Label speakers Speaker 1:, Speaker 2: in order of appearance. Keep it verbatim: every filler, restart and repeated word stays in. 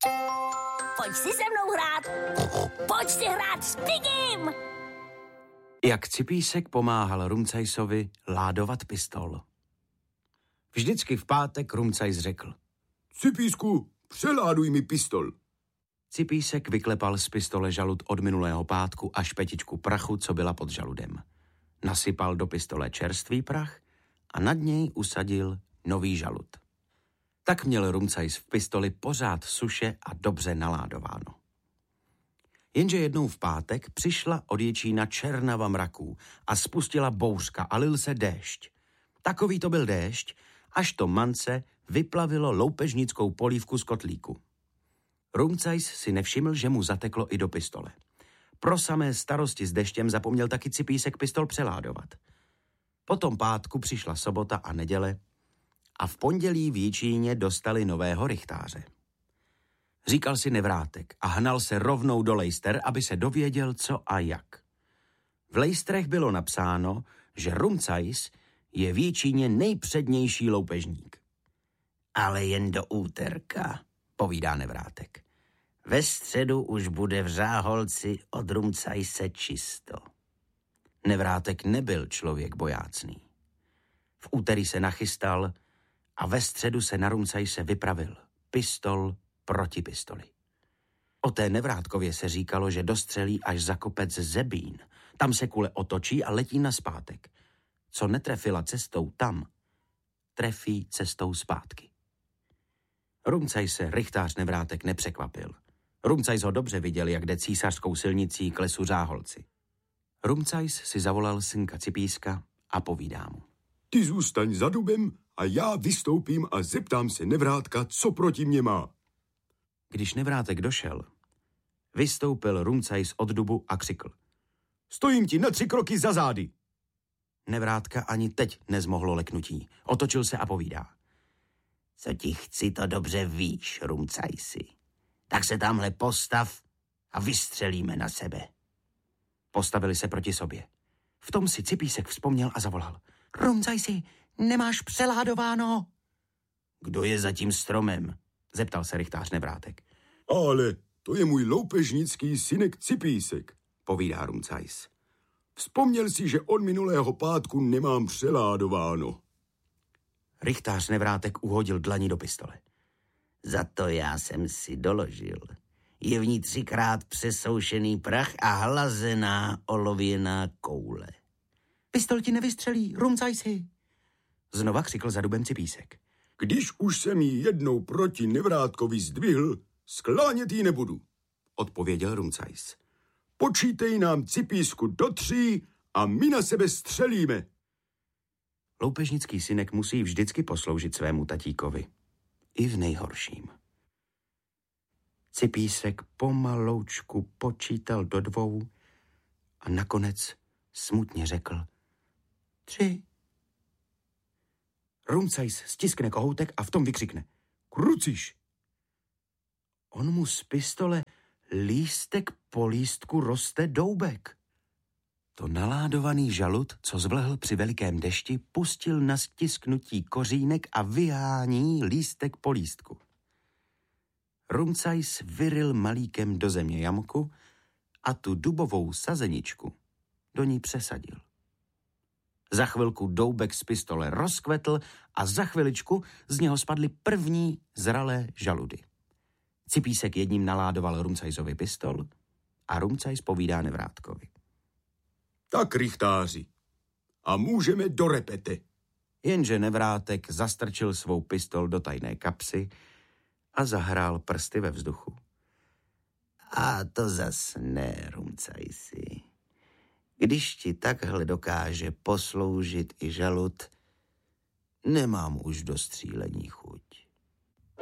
Speaker 1: Pojď si se mnou hrát. Pojď si hrát s Pigim.
Speaker 2: Jak Cipísek pomáhal Rumcajsovi ládovat pistol. Vždycky v pátek Rumcajs řekl:
Speaker 3: Cipísku, přeláduj mi pistol.
Speaker 2: Cipísek vyklepal z pistole žalud od minulého pátku a špetičku prachu, co byla pod žaludem. Nasypal do pistole čerstvý prach a nad něj usadil nový žalud. Tak měl Rumcajs v pistoli pořád suše a dobře naládováno. Jenže jednou v pátek přišla od Ječína černava mraků a spustila bouřka a lil se déšť. Takový to byl déšť, až to mance vyplavilo loupežnickou polívku z kotlíku. Rumcajs si nevšiml, že mu zateklo i do pistole. Pro samé starosti s deštěm zapomněl taky Cipísek pistol přeládovat. Potom pátku přišla sobota a neděle a v pondělí v Jičíně dostali nového rychtáře. Říkal si Nevrátek a hnal se rovnou do lejster, aby se dověděl, co a jak. V lejstrech bylo napsáno, že Rumcajs je v Jičíně nejpřednější loupežník.
Speaker 4: Ale jen do úterka, povídá Nevrátek. Ve středu už bude v Řáholci od Rumcajse čisto.
Speaker 2: Nevrátek nebyl člověk bojácný. V úterý se nachystal a ve středu se na Rumcajse vypravil pistol proti pistoli. O té Nevrátkově se říkalo, že dostřelí až za kopec Zebín. Tam se kule otočí a letí nazpátek. Co netrefila cestou tam, trefí cestou zpátky. Rumcajse rychtář Nevrátek nepřekvapil. Rumcajs ho dobře viděl, jak jde císařskou silnicí k lesu Řáholci. Rumcajs si zavolal synka Cipíska a povídá mu.
Speaker 3: Ty zůstaň za dubem a já vystoupím a zeptám se Nevrátka, co proti mě má.
Speaker 2: Když Nevrátek došel, vystoupil Rumcajs od dubu a křikl.
Speaker 3: Stojím ti na tři kroky za zády.
Speaker 2: Nevrátka ani teď nezmohlo leknutí. Otočil se a povídá.
Speaker 4: Co ti chci, to dobře víš, Rumcajsi. Tak se tamhle postav a vystřelíme na sebe.
Speaker 2: Postavili se proti sobě. V tom si Cipísek vzpomněl a zavolal. Rumcajsi, nemáš přeládováno?
Speaker 4: Kdo je za tím stromem?
Speaker 2: Zeptal se rychtář Nevrátek.
Speaker 3: Ale to je můj loupežnický synek Cipísek,
Speaker 2: povídá Rumcajs.
Speaker 3: Vzpomněl si, že od minulého pátku nemám přeládováno.
Speaker 2: Rychtář Nevrátek uhodil dlaní do pistole.
Speaker 4: Za to já jsem si doložil. Je v ní třikrát přesoušený prach a hlazená olověná koule.
Speaker 2: Pistol ti nevystřelí, Rumcajsi. Znova křikl za dubem Cipísek.
Speaker 3: Když už jsem ji jednou proti Nevrátkovi zdvihl, sklánět ji nebudu,
Speaker 2: odpověděl Rumcajs.
Speaker 3: Počítej nám, Cipísku, do tří a my na sebe střelíme.
Speaker 2: Loupežnický synek musí vždycky posloužit svému tatíkovi. I v nejhorším. Cipísek pomaloučku počítal do dvou a nakonec smutně řekl tři. Rumcajs stiskne kohoutek a v tom vykřikne.
Speaker 3: Kruciš!
Speaker 2: On mu z pistole lístek po lístku roste doubek. To naládovaný žalud, co zvlhl při velikém dešti, pustil na stisknutí kořínek a vyhání lístek po lístku. Rumcajs vyril malíkem do země jamku a tu dubovou sazeničku do ní přesadil. Za chvilku doubek z pistole rozkvetl a za chviličku z něho spadly první zralé žaludy. Cipísek jedním naládoval Rumcajsovi pistol a Rumcajs povídá Nevrátkovi.
Speaker 3: Tak, rychtáři, a můžeme do repete.
Speaker 2: Jenže Nevrátek zastrčil svou pistol do tajné kapsy a zahrál prsty ve vzduchu.
Speaker 4: A to zas ne, Rumcajsi. Když ti takhle dokáže posloužit i žalud, nemám už do střílení chuť.